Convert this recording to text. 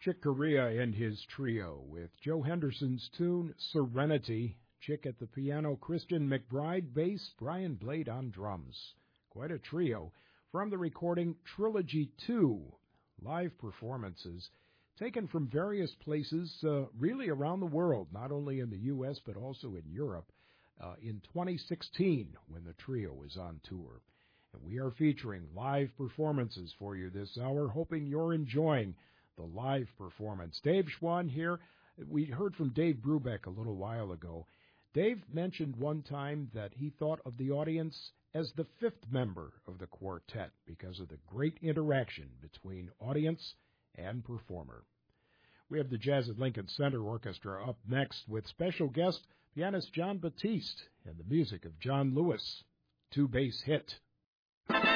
Chick Corea and his trio with Joe Henderson's tune Serenity. Chick at the piano, Christian McBride bass, Brian Blade on drums. Quite a trio. From the recording Trilogy 2, live performances taken from various places really around the world, not only in the U.S. but also in Europe, in 2016 when the trio was on tour. And we are featuring live performances for you this hour, hoping you're enjoying the live performance. Dave Schwann here. We heard from Dave Brubeck a little while ago. Dave mentioned one time that he thought of the audience as the fifth member of the quartet because of the great interaction between audience and performer. We have the Jazz at Lincoln Center Orchestra up next with special guest pianist Jon Batiste and the music of John Lewis. Two-bass hit.